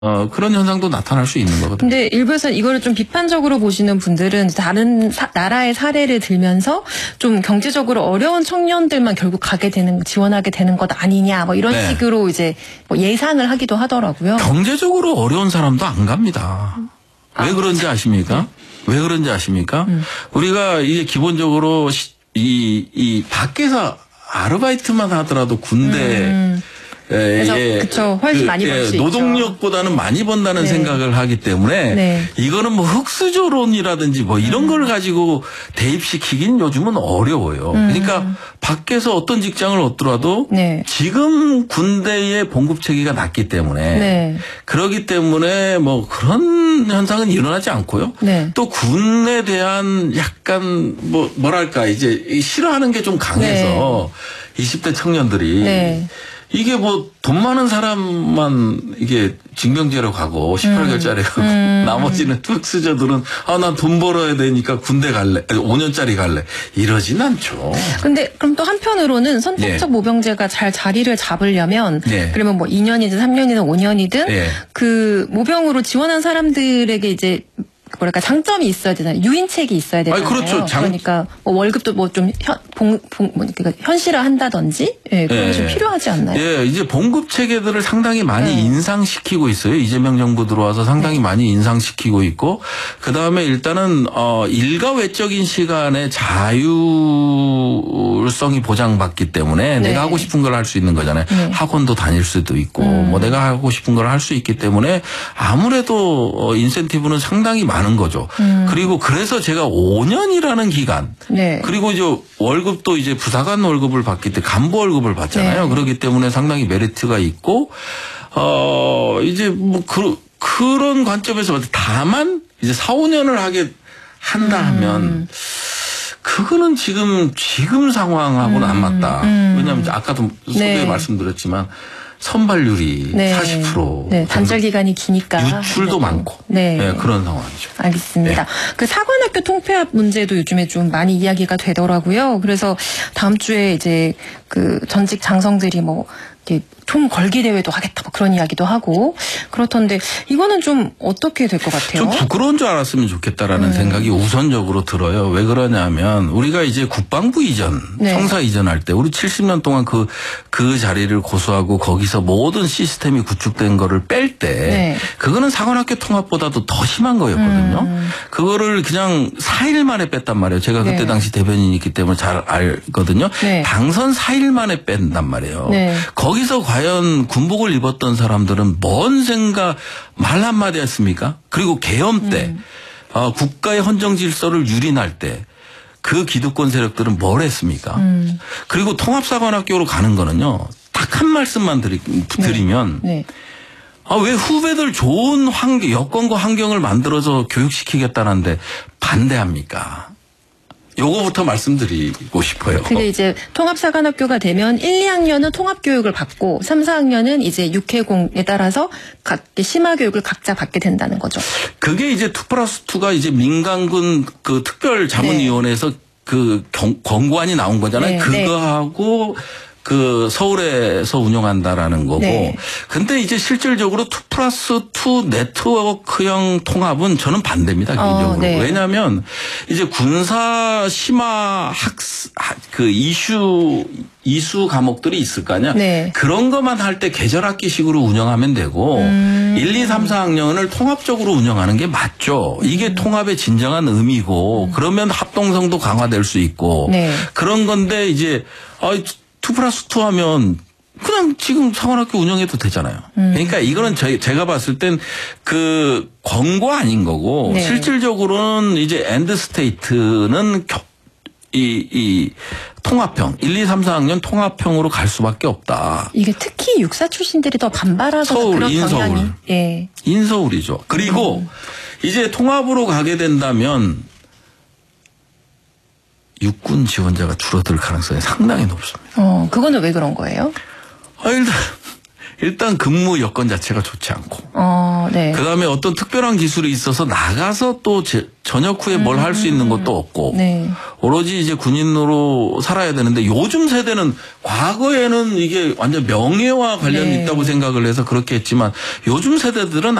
그런 현상도 나타날 수 있는 거거든요. 근데 일부에서는 이거를 좀 비판적으로 보시는 분들은 다른 나라의 사례를 들면서 좀 경제적으로 어려운 청년들만 결국 지원하게 되는 것 아니냐, 뭐 이런 식으로 이제 뭐 예상을 하기도 하더라고요. 경제적으로 어려운 사람도 안 갑니다. 왜 그런지 아십니까? 왜 그런지 아십니까? 우리가 이제 기본적으로 이 밖에서 아르바이트만 하더라도 군대 그래서 그쵸, 훨씬 많이 벌 수 있죠. 노동력보다는 많이 번다는 생각을 하기 때문에 이거는 뭐 흑수저론이라든지 뭐 이런 걸 가지고 대입시키긴 요즘은 어려워요. 그러니까 밖에서 어떤 직장을 얻더라도 지금 군대의 봉급체계가 낮기 때문에 그러기 때문에 뭐 그런 현상은 일어나지 않고요. 또 군에 대한 약간 뭐랄까 이제 싫어하는 게 좀 강해서 20대 청년들이 이게 뭐 돈 많은 사람만 이게 징병제로 가고 18개월짜리 가고 나머지는 흑수저들은 난 돈 벌어야 되니까 군대 갈래 5년짜리 갈래 이러진 않죠. 근데 그럼 또 한편으로는 선택적 모병제가 잘 자리를 잡으려면 그러면 뭐 2년이든 3년이든 5년이든 그 모병으로 지원한 사람들에게 이제 뭐랄까 장점이 있어야 되잖아요. 유인책이 있어야 되잖아요. 그렇죠. 그러니까 뭐 월급도 뭐 좀 그러니까 현실화한다든지 그런 게 좀 필요하지 않나요? 이제 봉급 체계들을 상당히 많이 인상시키고 있어요. 이재명 정부 들어와서 상당히 많이 인상시키고 있고 그 다음에 일단은 일과 외적인 시간에 자율성이 보장받기 때문에 내가 하고 싶은 걸 할 수 있는 거잖아요. 학원도 다닐 수도 있고 뭐 내가 하고 싶은 걸 할 수 있기 때문에 아무래도 인센티브는 상당히 많은 거죠. 그리고 그래서 제가 5년이라는 기간 그리고 이제 월급도 이제 부사관 월급을 받기 때문에 간부 월급을 받잖아요. 그렇기 때문에 상당히 메리트가 있고 이제 뭐 그런 관점에서 다만 이제 4, 5년을 하게 한다 하면 그거는 지금 상황하고는 안 맞다. 왜냐하면 아까도 소개에 말씀드렸지만 선발률이 40%. 단절 기간이 기니까. 유출도 많고. 그런 상황이죠. 알겠습니다. 그 사관학교 통폐합 문제도 요즘에 좀 많이 이야기가 되더라고요. 그래서 다음 주에 이제 그 전직 장성들이 뭐 이렇게 총 걸기 대회도 하겠다 뭐 그런 이야기도 하고 그렇던데 이거는 좀 어떻게 될 것 같아요? 좀 부끄러운 줄 알았으면 좋겠다라는 생각이 우선적으로 들어요. 왜 그러냐면 우리가 이제 국방부 이전, 청사 이전할 때 우리 70년 동안 그 자리를 고수하고 거기서 모든 시스템이 구축된 거를 뺄 때 그거는 사관학교 통합보다도 더 심한 거였거든요. 그거를 그냥 4일 만에 뺐단 말이에요. 제가 그때 당시 대변인이기 때문에 잘 알거든요. 당선 4일 만에 뺀단 말이에요. 거기서 과연 군복을 입었던 사람들은 뭔 생각 말 한마디 했습니까? 그리고 계엄 때 국가의 헌정 질서를 유린할 때 그 기득권 세력들은 뭘 했습니까? 그리고 통합사관학교로 가는 거는요. 딱 한 말씀만 드리면 왜 후배들 좋은 여건과 환경을 만들어서 교육시키겠다는데 반대합니까? 요거부터 말씀드리고 싶어요. 근데 이제 통합사관학교가 되면 1, 2학년은 통합교육을 받고 3, 4학년은 이제 육해공에 따라서 각 심화교육을 각자 받게 된다는 거죠. 그게 이제 2+2가 이제 민간군 그 특별자문위원회에서 그 권고안이 나온 거잖아요. 그거하고 그 서울에서 운영한다라는 거고. 근데 이제 실질적으로 2+2 네트워크형 통합은 저는 반대입니다. 기본적으로. 왜냐하면 이제 군사 심화 그 이수 과목들이 있을 거 아니야. 그런 것만 할 때 계절학기식으로 운영하면 되고 1, 2, 3, 4학년을 통합적으로 운영하는 게 맞죠. 이게 통합의 진정한 의미고 그러면 합동성도 강화될 수 있고 그런 건데 이제 2+2 하면 그냥 지금 사관학교 운영해도 되잖아요. 그러니까 이거는 제가 봤을 땐 그 권고 아닌 거고 실질적으로는 이제 엔드 스테이트는 이 통합형 1, 2, 3, 4학년 통합형으로 갈 수밖에 없다. 이게 특히 육사 출신들이 더 반발하고 그런 경향이. 인서울이죠. 그리고 이제 통합으로 가게 된다면 육군 지원자가 줄어들 가능성이 상당히 높습니다. 그거는 왜 그런 거예요? 일단 근무 여건 자체가 좋지 않고. 네. 그다음에 어떤 특별한 기술이 있어서 나가서 또 전역 후에 뭘 할 수 있는 것도 없고 네. 오로지 이제 군인으로 살아야 되는데 요즘 세대는 과거에는 이게 완전 명예와 관련이 네. 있다고 생각을 해서 그렇게 했지만 요즘 세대들은